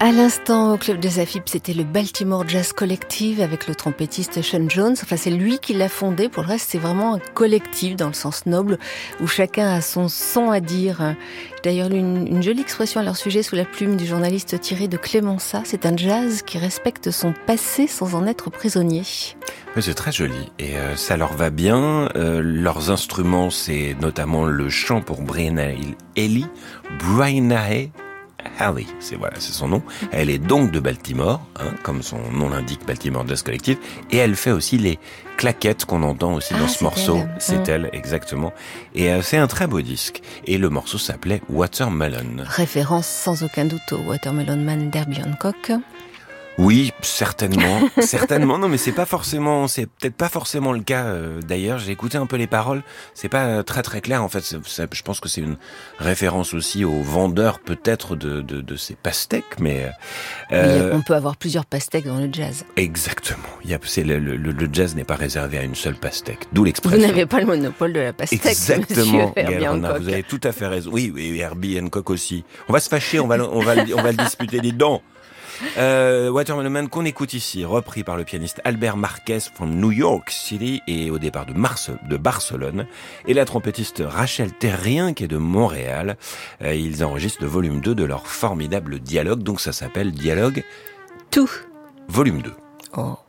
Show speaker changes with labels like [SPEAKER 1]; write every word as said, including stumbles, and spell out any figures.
[SPEAKER 1] À l'instant, au Club des Afib, c'était le Baltimore Jazz Collective avec le trompettiste Sean Jones. Enfin, c'est lui qui l'a fondé. Pour le reste, c'est vraiment un collectif dans le sens noble où chacun a son son à dire. D'ailleurs, une, une jolie expression à leur sujet sous la plume du journaliste Thierry de Clémençat. C'est un jazz qui respecte son passé sans en être prisonnier.
[SPEAKER 2] Oui, c'est très joli et euh, ça leur va bien. Euh, leurs instruments, c'est notamment le chant pour Brianna Ely, Brianna Ely, c'est voilà, c'est son nom. Elle est donc de Baltimore, hein, comme son nom l'indique, Baltimore Jazz Collective, et elle fait aussi les claquettes qu'on entend aussi ah, dans ce morceau. Elle. C'est mmh. elle, exactement. Et euh, c'est un très beau disque. Et le morceau s'appelait Watermelon.
[SPEAKER 1] Référence sans aucun doute au Watermelon Man d'Herbie Hancock.
[SPEAKER 2] Oui, certainement, certainement. Non, mais c'est pas forcément, c'est peut-être pas forcément le cas. Euh, d'ailleurs, j'ai écouté un peu les paroles. C'est pas très très clair en fait. C'est, c'est, je pense que c'est une référence aussi aux vendeurs peut-être de de, de ces pastèques, mais
[SPEAKER 1] euh, oui, on peut avoir plusieurs pastèques dans le jazz.
[SPEAKER 2] Exactement. Il y a, c'est le, le, le jazz n'est pas réservé à une seule pastèque. D'où l'expression.
[SPEAKER 1] Vous n'avez pas le monopole de la pastèque.
[SPEAKER 2] Exactement. Gaël Renard, vous avez tout à fait raison. Oui, oui, Herbie Hancock aussi. On va se fâcher, on va, on va, on va le disputer. Dis donc. Euh, Watermelon Man qu'on écoute ici, repris par le pianiste Albert Marquez from New York City et au départ de, Mars, de Barcelone, et la trompettiste Rachel Terrien qui est de Montréal. Euh, ils enregistrent le volume deux de leur formidable dialogue, donc ça s'appelle Dialogue
[SPEAKER 1] Tout.
[SPEAKER 2] Volume deux.
[SPEAKER 1] Oh.